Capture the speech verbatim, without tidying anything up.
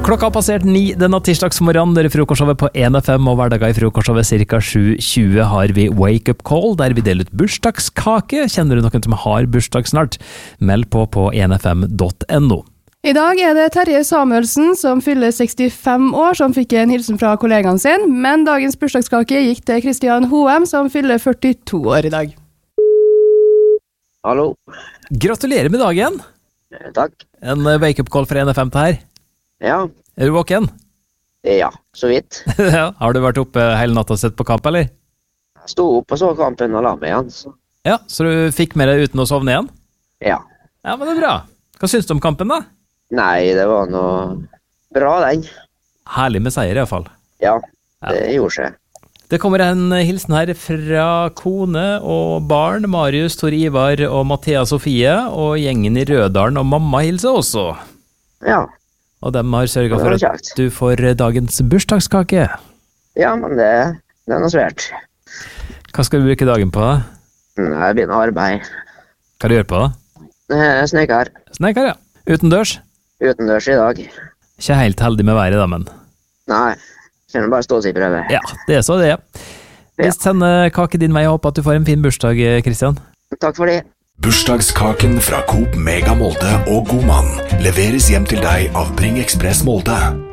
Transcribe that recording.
Klokka har passert ni denne tirsdagsmorgen. Dere frokostshowet på en F M og hverdager i frokostshowet cirka sju tjue har vi Wake Up Call, der vi deler ut bursdagskake. Kjenner du noen som har bursdag snart? Meld på på en f m dot no. I dag er det Terje Samuelsen som fyller sekstifem år, som fikk en hilsen fra kollegaen sin, men dagens bursdagskake gikk til Kristian Hoem, som fyller førtito år i dag. Hallo. Gratulerer med dagen! Eh, takk. En Wake Up Call fra en F M til her. Ja. Er du våken? Ja, så vidt. Ja. Har du vært oppe hele natta og sett på kamp, eller? Jeg sto opp og så kampen og la meg igjen. Så. Ja, så du fikk med deg uten å sovne igjen? Ja. Ja, men det er bra. Hva synes du om kampen da? Nei, det var noe bra den. Herlig med seier i hvert fall. Ja, Ja. det gjorde seg. Det kommer en hilsen her fra kone og barn, Marius, Tor Ivar og Mathea Sofie, og gjengen i Rødalen og mamma hilser også. Ja. Og dem har sørget Det for var at kjekt. du får dagens bursdagskake. Ja, men det, det er noe svært. Hva skal du bruke dagen på da? Jeg begynner arbeid. Hva du gjør på da? Eh, Snekker. Snekker, ja. Utendørs? Utendørs i dag. Ikke helt heldig med været da, men... Nei, kjenner bare stå seg i prøve. Ja, det er så det er. Vi sender kake din vei, og håper at du får en fin bursdag, Kristian. Takk for det. Bursdagskaken fra Coop Mega Molde og Godmann leveres hjem til deg av Bring Express Molde.